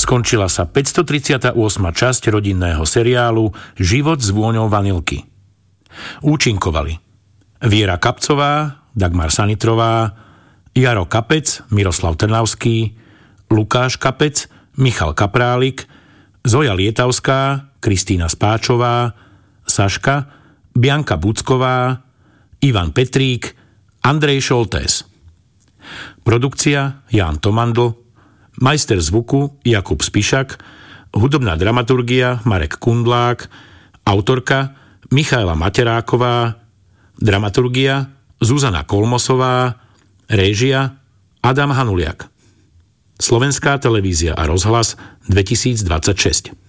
Skončila sa 538. časť rodinného seriálu Život s vôňou vanilky. Účinkovali Viera Kapcová, Dagmar Sanitrová, Jaro Kapec, Miroslav Trnavský, Lukáš Kapec, Michal Kaprálik, Zoja Lietavská, Kristína Spáčová, Saška, Bianka Bucková, Ivan Petrík, Andrej Šoltés. Produkcia Ján Tomandl, majster zvuku Jakub Spišak, hudobná dramaturgia Marek Kundlák, autorka Michaela Materáková, dramaturgia Zuzana Kolmosová, réžia Adam Hanuliak. Slovenská televízia a rozhlas 2026.